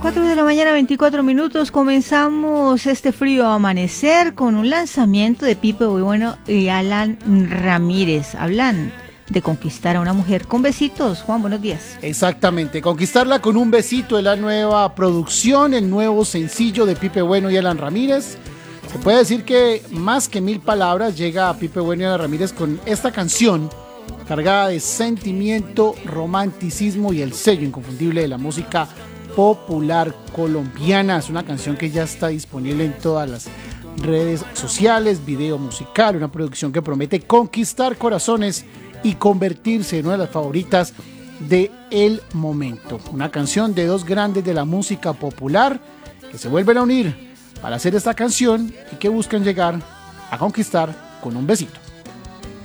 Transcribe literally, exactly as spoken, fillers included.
cuatro de la mañana, veinticuatro minutos. Comenzamos este frío amanecer con un lanzamiento de Pipe Bueno y Alan Ramírez. Hablan de conquistar a una mujer con besitos. Juan, buenos días. Exactamente, conquistarla con un besito es la nueva producción, el nuevo sencillo de Pipe Bueno y Alan Ramírez. Se puede decir que más que mil palabras llega a Pipe Bueno y Alan Ramírez con esta canción cargada de sentimiento, romanticismo y el sello inconfundible de la música popular colombiana. Es una canción que ya está disponible en todas las redes sociales, video musical, una producción que promete conquistar corazones y convertirse en una de las favoritas del momento. Una canción de dos grandes de la música popular que se vuelven a unir para hacer esta canción y que buscan llegar a conquistar con un besito.